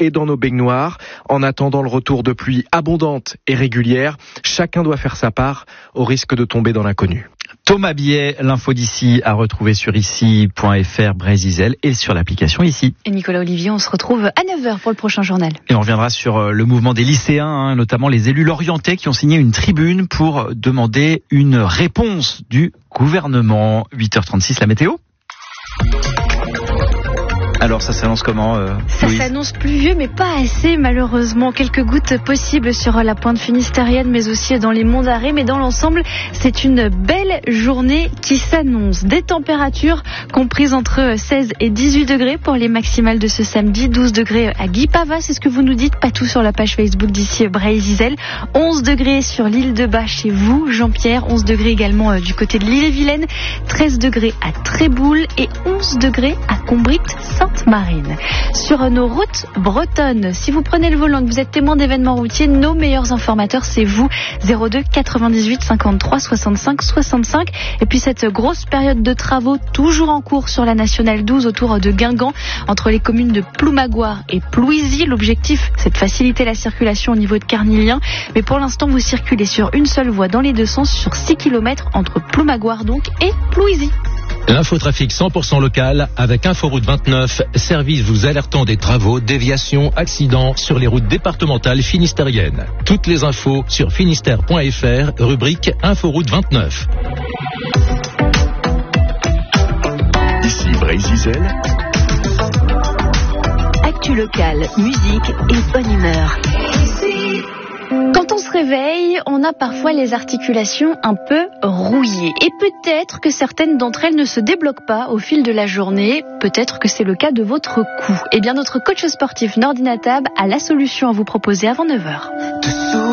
et dans nos baignoires. En attendant le retour de pluie abondante et régulière, chacun doit faire sa part au risque de tomber dans l'inconnu. Thomas Billet, l'info d'ici à retrouver sur ici.fr Brésil et sur l'application ici. Et Nicolas Olivier, on se retrouve à 9h pour le prochain journal. Et on reviendra sur le mouvement des lycéens, notamment les élus lorientais qui ont signé une tribune pour demander une réponse du gouvernement. 8h36, la météo. Alors ça s'annonce comment Ça s'annonce pluvieux mais pas assez malheureusement. Quelques gouttes possibles sur la pointe finistérienne mais aussi dans les monts d'Arrée. Mais dans l'ensemble, c'est une belle journée qui s'annonce. Des températures comprises entre 16 et 18 degrés pour les maximales de ce samedi. 12 degrés à Guipava, c'est ce que vous nous dites. Pas tout sur la page Facebook d'ici Brésil. 11 degrés sur l'île de Bas chez vous, Jean-Pierre. 11 degrés également du côté de l'île-et-Vilaine. 13 degrés à Tréboul et 11 degrés à Combrict-Sainte-Marine. Sur nos routes bretonnes, si vous prenez le volant, que vous êtes témoin d'événements routiers, nos meilleurs informateurs, c'est vous. 02 98 53 65 65. Et puis cette grosse période de travaux toujours en cours sur la nationale 12 autour de Guingamp, entre les communes de Ploumagoire et Plouisy. L'objectif, c'est de faciliter la circulation au niveau de Carnilien. Mais pour l'instant, vous circulez sur une seule voie dans les deux sens sur 6 km entre Ploumagoire donc et Plouisy. L'infotrafic 100% local avec Inforoute 29, service vous alertant des travaux, déviations, accidents sur les routes départementales finistériennes. Toutes les infos sur finistère.fr, rubrique Inforoute 29. Ici Brésil. Actu locale, musique et bonne humeur. Quand on se réveille, on a parfois les articulations un peu rouillées. Et peut-être que certaines d'entre elles ne se débloquent pas au fil de la journée. Peut-être que c'est le cas de votre cou. Eh bien, notre coach sportif Nordina Tab a la solution à vous proposer avant 9h.